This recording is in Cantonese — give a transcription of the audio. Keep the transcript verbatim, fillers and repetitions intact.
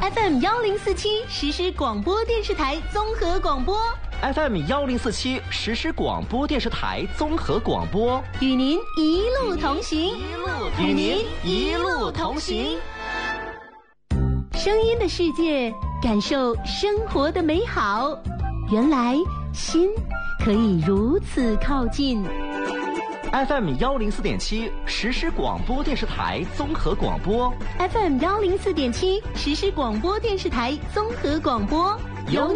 F M 幺零四七实时广播电视台综合广播 F M 幺零四七实时广播电视台综合广播， 与您一路同行， 与您一路同行。 声音的世界，感受生活的美好。原来心可以如此靠近。 F M 幺零四点七实时广播电视台综合广播 ，F M 幺零四点七实时广播电视台综合广播，有